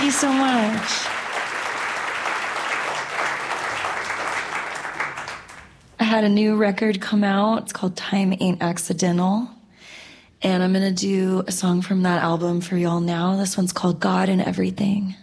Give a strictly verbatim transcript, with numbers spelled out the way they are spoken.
Thank you so much. I had a new record come out. It's called Time Ain't Accidental. And I'm going to do a song from that album for y'all now. This one's called God and Everything.